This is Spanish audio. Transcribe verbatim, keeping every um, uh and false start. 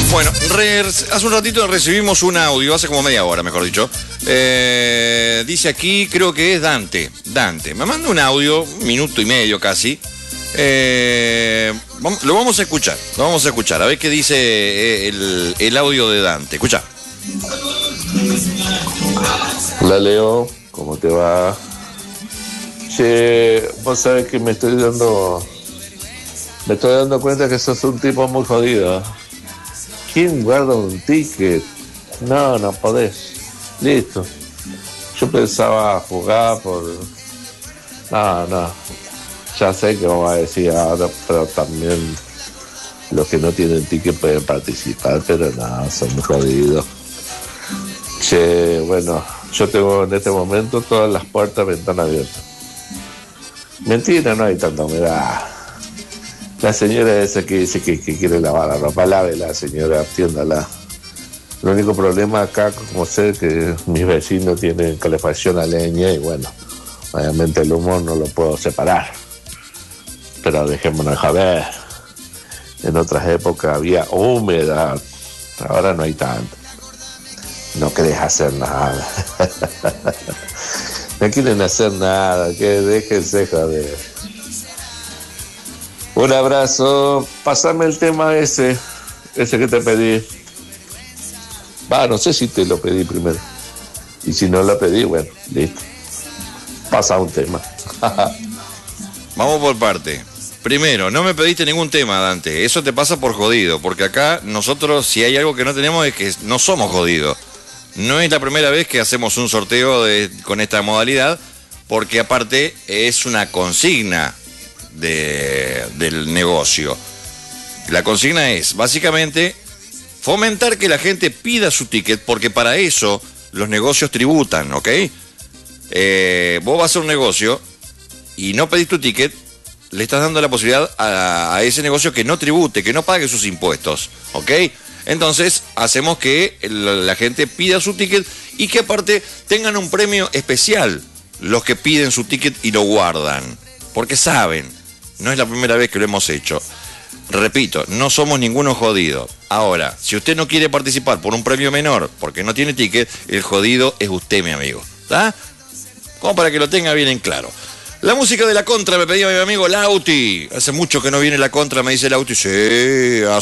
Bueno, re, hace un ratito recibimos un audio, hace como media hora, mejor dicho. Eh, dice aquí, creo que es Dante. Dante, me manda un audio, un minuto y medio casi. Eh, lo vamos a escuchar, lo vamos a escuchar. A ver qué dice el, el audio de Dante. Escucha. Hola Leo, ¿cómo te va? Che, vos sabés que me estoy dando... Me estoy dando cuenta que sos un tipo muy jodido. ¿Quién guarda un ticket? No, no podés. Listo. Yo pensaba jugar por... No, no. Ya sé que vos vas a decir ahora, pero también los que no tienen ticket pueden participar, pero no, son muy jodidos. Che, bueno, yo tengo en este momento todas las puertas, ventanas abiertas. Mentira, no hay tanta humedad. La señora esa que dice que, que quiere lavar la ropa, lávela, señora, atiéndala. El único problema acá, como sé que mis vecinos tienen calefacción a leña y bueno, obviamente el humo no lo puedo separar. Pero dejémonos joder. En otras épocas había humedad, ahora no hay tanto. No querés hacer nada. No quieren hacer nada, que déjense joder. Un abrazo, pasame el tema ese, ese que te pedí. Va, no sé si te lo pedí primero. Y si no lo pedí, bueno, listo. Pasa un tema. Vamos por parte. Primero, no me pediste ningún tema, Dante. Eso te pasa por jodido, porque acá nosotros, si hay algo que no tenemos, es que no somos jodidos. No es la primera vez que hacemos un sorteo de, con esta modalidad, porque aparte es una consigna de, del negocio. La consigna es, básicamente, fomentar que la gente pida su ticket, porque para eso los negocios tributan, ¿ok? Eh, vos vas a hacer un negocio y no pedís tu ticket, le estás dando la posibilidad a, a ese negocio que no tribute, que no pague sus impuestos, ¿ok? Entonces, hacemos que la, la gente pida su ticket y que aparte tengan un premio especial los que piden su ticket y lo guardan. Porque saben, no es la primera vez que lo hemos hecho. Repito, no somos ninguno jodido. Ahora, si usted no quiere participar por un premio menor porque no tiene ticket, el jodido es usted, mi amigo. ¿Está? Como para que lo tenga bien en claro. La música de La Contra me pedía mi amigo Lauti. Hace mucho que no viene La Contra, me dice Lauti. Sí,